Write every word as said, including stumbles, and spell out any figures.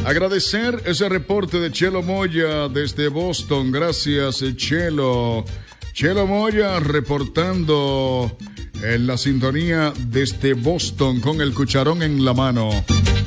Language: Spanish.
Agradecer ese reporte de Chelo Moya desde Boston. Gracias, Chelo. Chelo Moya reportando en la sintonía desde Boston con el cucharón en la mano.